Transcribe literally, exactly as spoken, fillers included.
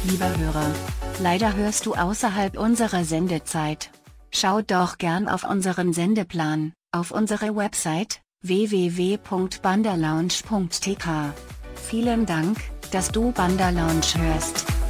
Lieber Hörer, leider hörst du außerhalb unserer Sendezeit. Schau doch gern auf unseren Sendeplan, auf unsere Website w w w punkt bandalounge punkt t k. Vielen Dank, dass du Banda Lounge hörst.